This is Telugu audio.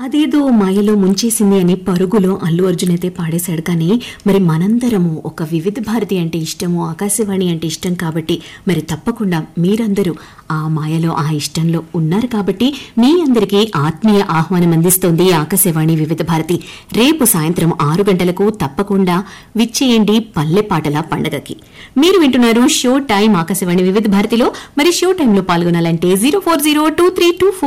అదేదో మాయలో ముంచేసింది అని పరుగులో అల్లు అర్జున్ అయితే పాడేశాడు. కానీ మరి మనందరము ఒక వివిధ భారతి అంటే ఇష్టము, ఆకాశవాణి అంటే ఇష్టం కాబట్టి మరి తప్పకుండా మీరందరూ ఆ మాయలో ఆ ఇష్టంలో ఉన్నారు కాబట్టి మీ అందరికీ ఆత్మీయ ఆహ్వానం అందిస్తోంది ఆకాశవాణి వివిధ భారతి. రేపు సాయంత్రం 6 గంటలకు తప్పకుండా విచ్చేయండి పల్లె పాటల పండగకి. మీరు వింటున్నారు షో టైం ఆకాశవాణి వివిధ భారతిలో. మరి షో టైంలో పాల్గొనాలంటే 04023224